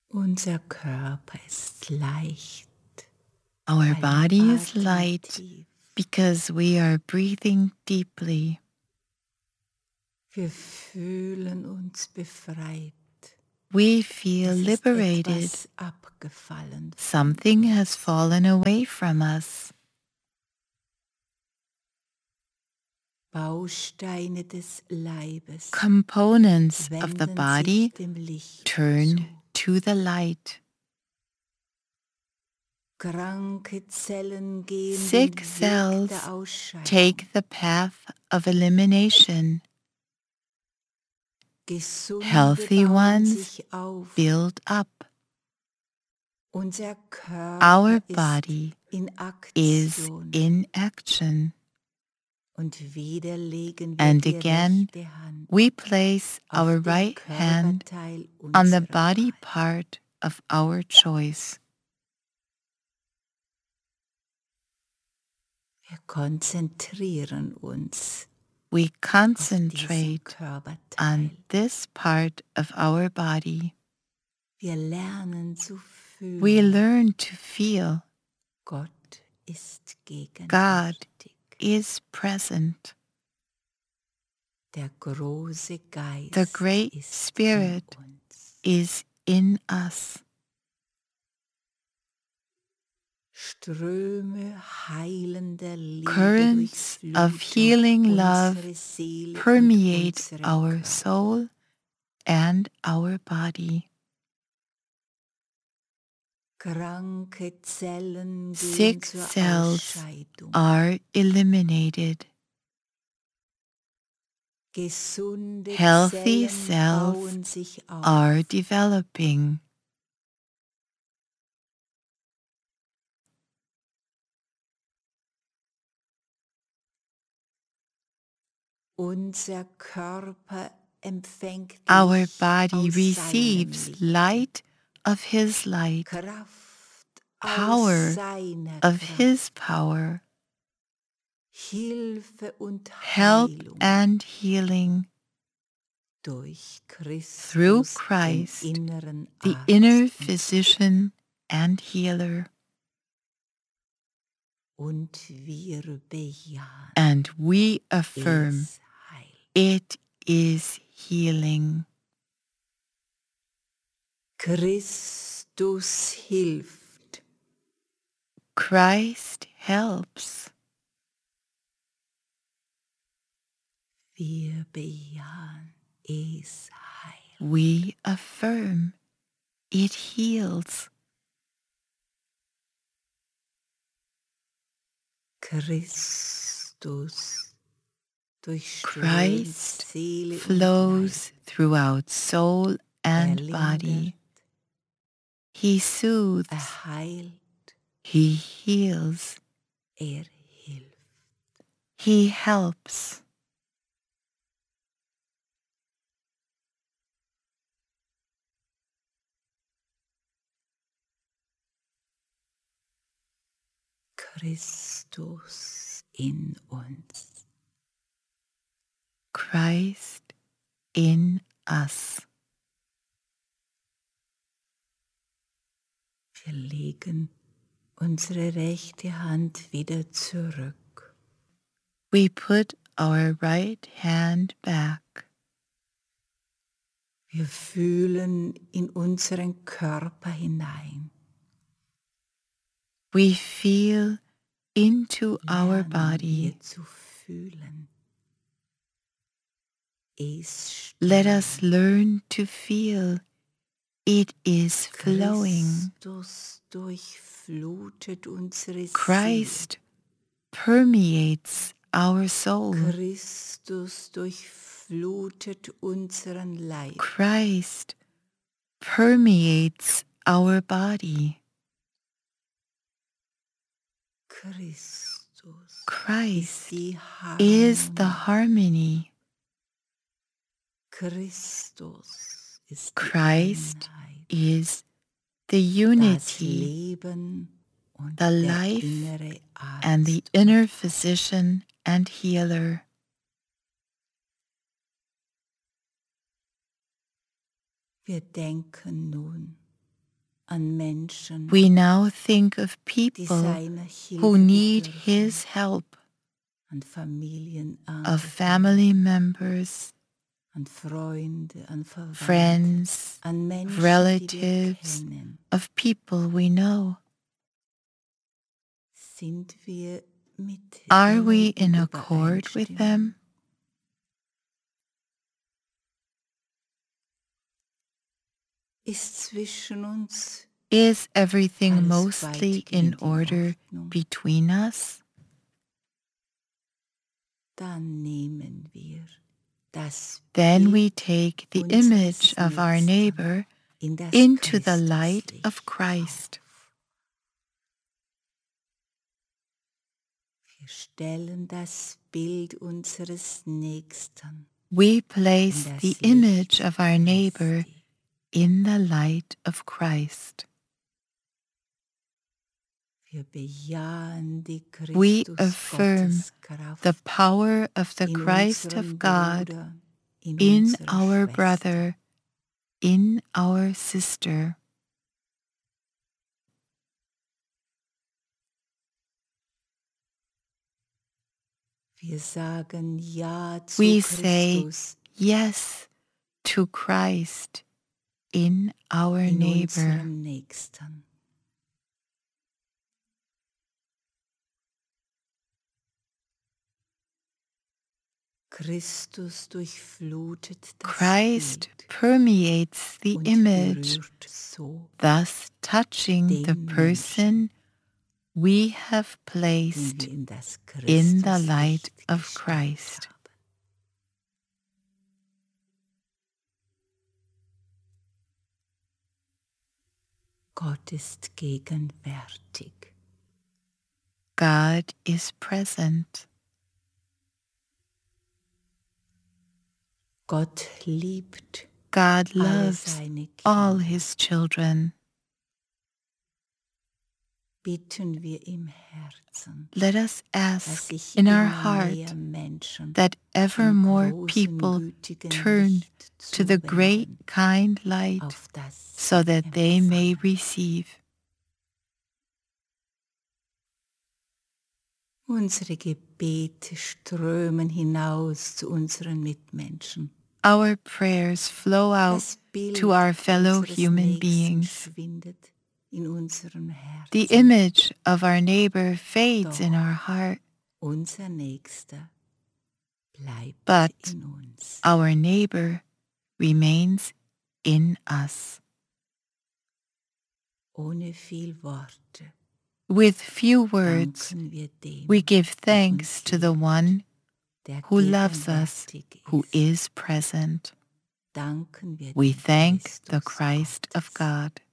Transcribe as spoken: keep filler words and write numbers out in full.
Unser Körper ist leicht, Our weil wir body is atmen light tief. because we are breathing deeply. Wir fühlen uns befreit. We feel Es ist liberated. etwas abgefallen von Something uns. has fallen away from us. Bausteine des Leibes Components of the wenden body sich dem Licht turn zu. to the light. Kranke Zellen gehen Sick den Weg cells der Ausscheidung. take the path of elimination. Gesunde Healthy bauen ones sich auf. build up. Unser Our Körper body ist in is Aktion. in action. Und wieder legen wir And die again, rechte Hand we place auf our den right hand Körperteil on the unserer body Wahl. part of our choice. Wir konzentrieren uns We auf diesen concentrate Körperteil. on this part of our body. Wir lernen zu fühlen. We learn to feel Gott ist God gegenwärtig. is present. Der große Geist The Great ist Spirit in uns. is in us. Ströme heilender Liebe Currents of durchfluten healing love unsere Seele und permeate unseren our Körper. soul and our body. Kranke Zellen gehen Sick zur cells Ausscheidung. are eliminated. Gesunde Healthy Zellen cells bauen sich auf. are developing. Unser Körper empfängt Our Licht body aus receives seinem Licht. light of His light, Kraft power aus seiner of Kraft. His power, Hilfe und help Heilung and healing durch through Christus, Christ, den inneren the Arzt inner und physician and healer. Und wir bejahen, And we affirm es heilt. it is healing. Christus hilft. Christ helps. Wir bejahen, es heilt. We affirm it heals. Christus durchströmt Christ Seele und flows Leib. throughout soul Er and body. lindert, He soothes, er heilt, He heals, er hilft. He helps. Christus in uns. Christ in us. Wir legen unsere rechte Hand wieder zurück. We put our right hand back. Wir fühlen in unseren Körper hinein. We feel into our Lernen body. wir zu fühlen. Es Let us strömt. learn to feel. It is flowing. Christus durchflutet unsere Seele. Christ permeates our soul. Christus durchflutet unseren Leib. Christ permeates our body. Christus Christ ist die is the Harmonie. harmony. Christus ist die Christ Einheit. is the Das unity, Leben und the der life innere Arzt. and the inner physician and healer. Wir denken nun an Menschen, We now think of die people seiner who Hilfe need bedürfen, His help, an of Familienangehörige, family members, an Freunde, an Verwandte, friends, an Menschen, die wir relatives, kennen. of people we know. Sind wir mit Are we ihnen in accord with Übereinstimmung? them? Ist zwischen uns Is everything alles mostly in weitgehend in order Ordnung? between us? Dann nehmen wir das Then we Bild take the unseres image of our Nächsten neighbor in das into the light Christuslicht of Christ. auf. Wir stellen das Bild unseres Nächsten We in place das the Licht image of our neighbor Christi. in the light of Christ. Wir bejahen die We Christus affirm Gotteskraft the power of the in Christ unserem of God Bruder, in in unserer our Schwester. brother, in our sister. Wir sagen Ja zu We say Christus yes to Christ in our in neighbor. unserem Nächsten. Christus durchflutet das Christ Bild permeates the und image, berührt so thus touching the den person we have den placed wir in das in the light Christuslicht of gestellt Christ. haben. Gott ist gegenwärtig. God is present. Gott liebt God alle loves seine all Kinder. his children. Bitten wir im Herzen, Let us dass ask sich in our immer heart mehr Menschen that ever dem more großen, people gütigen turn Licht to the great, zuwenden, kind light auf das so sie that they may empfangen. receive. Unsere Gebete strömen hinaus zu unseren Mitmenschen. Our prayers flow out Das Bild to our fellow unseres human Nächsten beings. schwindet in unserem Herzen. The image of our neighbor fades in Doch our heart, unser Nächster bleibt but in uns. our neighbor remains in us. Ohne viel Worte With few words, danken wir dem, we give der thanks uns to the liebt, one der who loves us, gegenwärtig who ist. is present. Danken wir We dem thank the Christus Christ of Gottes. God.